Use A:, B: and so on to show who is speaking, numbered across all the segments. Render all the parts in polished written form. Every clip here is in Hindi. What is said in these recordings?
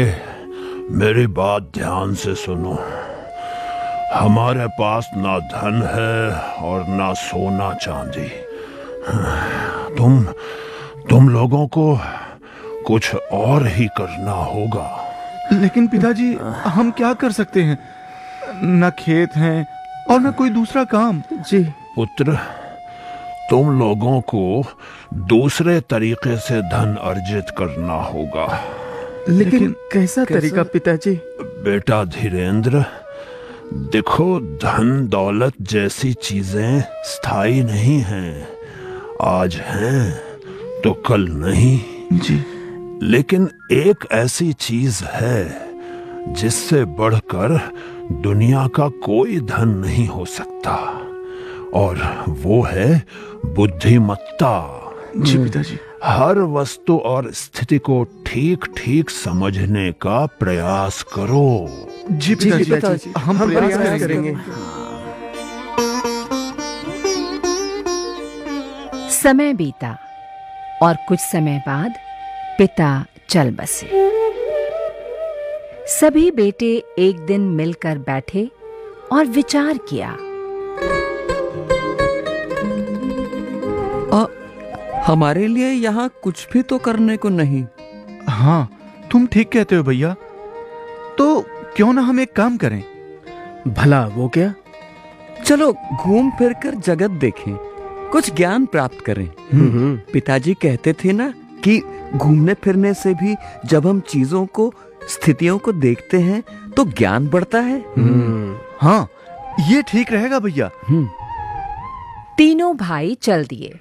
A: मेरी बात ध्यान से सुनो। हमारे पास ना धन है और ना सोना चांदी। तुम लोगों को कुछ और ही करना होगा।
B: लेकिन पिताजी, हम क्या कर सकते हैं? न खेत हैं और न कोई दूसरा काम।
C: जी
A: पुत्र, तुम लोगों को दूसरे तरीके से धन अर्जित करना होगा।
C: लेकिन कैसा तरीका पिताजी?
A: बेटा धीरेंद्र, देखो, धन दौलत जैसी चीजें स्थायी नहीं हैं। आज हैं तो कल नहीं।
B: जी।
A: लेकिन एक ऐसी चीज है जिससे बढ़कर दुनिया का कोई धन नहीं हो सकता, और वो है बुद्धिमत्ता।
B: जी पिताजी।
A: हर वस्तु और स्थिति को ठीक ठीक समझने का प्रयास करो।
B: जी पिताजी, हम प्रयास करेंगे।
D: समय बीता और कुछ समय बाद पिता चल बसे। सभी बेटे एक दिन मिलकर बैठे और विचार किया।
C: हमारे लिए यहाँ कुछ भी तो करने को नहीं।
B: हाँ, तुम ठीक कहते हो भैया। तो क्यों ना हम एक काम करें?
C: भला वो क्या? चलो घूम फिर कर जगत देखें, कुछ ज्ञान प्राप्त करें। पिताजी कहते थे ना कि घूमने फिरने से भी जब हम चीजों को, स्थितियों को देखते हैं तो ज्ञान बढ़ता है।
B: हाँ, ये ठीक रहेगा भैया।
D: तीनों भाई चल दिए।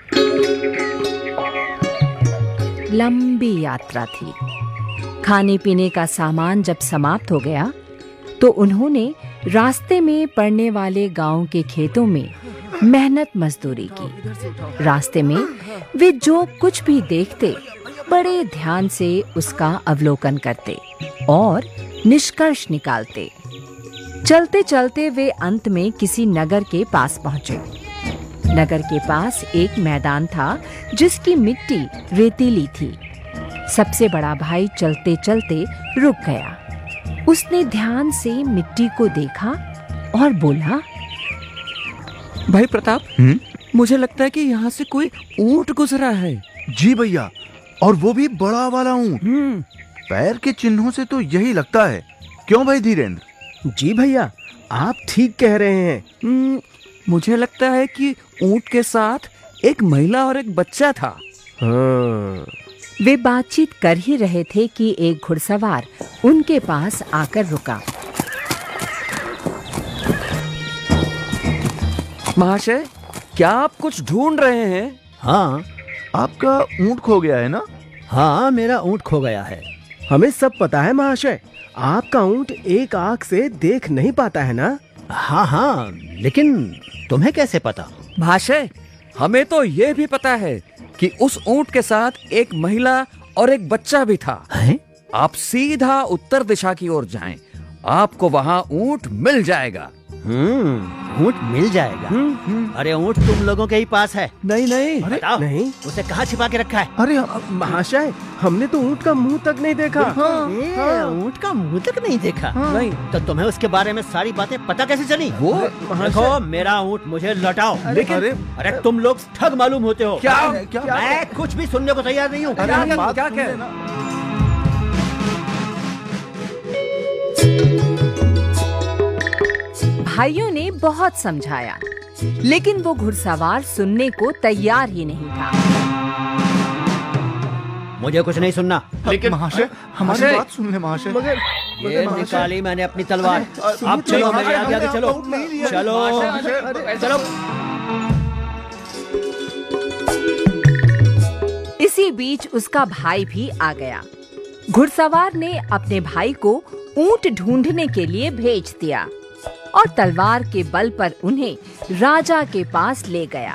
D: लंबी यात्रा थी। खाने पीने का सामान जब समाप्त हो गया तो उन्होंने रास्ते में पड़ने वाले गांव के खेतों में मेहनत मजदूरी की। रास्ते में वे जो कुछ भी देखते बड़े ध्यान से उसका अवलोकन करते और निष्कर्ष निकालते। चलते चलते वे अंत में किसी नगर के पास पहुंचे। नगर के पास एक मैदान था जिसकी मिट्टी रेतीली थी। सबसे बड़ा भाई चलते चलते रुक गया। उसने ध्यान से मिट्टी को देखा और बोला,
C: भाई प्रताप, मुझे लगता है कि यहाँ से कोई ऊंट गुजरा है।
B: जी भैया, और वो भी बड़ा वाला ऊंट। पैर के चिन्हों से तो यही लगता है। क्यों भाई धीरेंद्र?
E: जी भैया, आप ठीक कह रहे हैं।
C: मुझे लगता है कि ऊंट के साथ एक महिला और एक बच्चा था।
D: वे बातचीत कर ही रहे थे कि एक घुड़सवार उनके पास आकर रुका।
C: महाशय, क्या आप कुछ ढूंढ रहे हैं?
E: हाँ।
B: आपका ऊंट खो गया है ना?
E: हाँ, मेरा ऊंट खो गया है। हमें सब पता है महाशय। आपका ऊंट एक आंख से देख नहीं पाता है ना?
F: हाँ, लेकिन तुम्हें कैसे पता?
C: महाशय, हमें तो ये भी पता है कि उस ऊंट के साथ एक महिला और एक बच्चा भी था।
F: है?
C: आप सीधा उत्तर दिशा की ओर जाएं, आपको वहाँ ऊंट मिल जाएगा।
F: ऊंट मिल जाएगा? अरे ऊंट तुम लोगों के ही पास है।
C: नहीं।
F: बताओ,
E: नहीं।
F: उसे कहाँ छिपा के रखा है?
E: अरे महाशय, हमने तो ऊंट का मुंह तक नहीं देखा।
F: ऊंट का मुंह तक नहीं देखा?
C: नहीं।
F: तो तुम्हें उसके बारे में सारी बातें पता कैसे चली?
C: वो
F: देखो, मेरा ऊंट मुझे लौटाओ।
B: लेकिन
F: अरे तुम लोग ठग मालूम होते हो।
C: क्या?
F: मैं कुछ भी सुनने को तैयार नहीं हूँ।
C: क्या कह?
D: भाइयों ने बहुत समझाया, लेकिन वो घुड़सवार सुनने को तैयार ही नहीं था।
F: मुझे कुछ नहीं सुनना।
B: लेकिन महाशय, हमारी बात सुन ले महाशय।
F: ये निकाली मैंने अपनी तलवार। अब चलो, मेरे आगे आगे चलो। चलो।
D: इसी बीच उसका भाई भी आ गया। घुड़सवार ने अपने भाई को ऊंट ढूंढने के लिए भेज दिया और तलवार के बल पर उन्हें राजा के पास ले गया।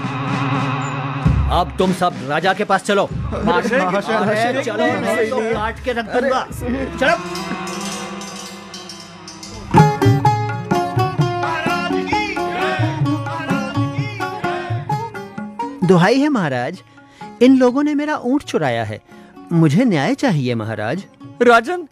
F: अब तुम सब राजा के पास चलो। चलो, नहीं तो काट के रख दूंगा। चलो।
G: दुहाई है महाराज, इन लोगों ने मेरा ऊंट चुराया है। मुझे न्याय चाहिए महाराज।
C: राजन,